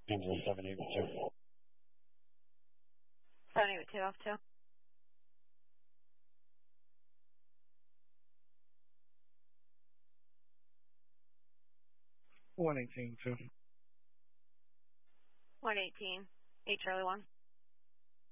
Angela 782. 782 off 2. 118, 2. 118, 8 Charlie 1.